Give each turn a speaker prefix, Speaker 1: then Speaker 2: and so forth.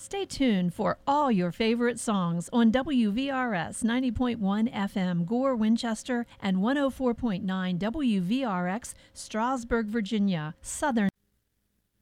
Speaker 1: Stay tuned for all your favorite songs on WVRS 90.1 FM Gore, Winchester, and 104.9 WVRX Strasburg, Virginia, Southern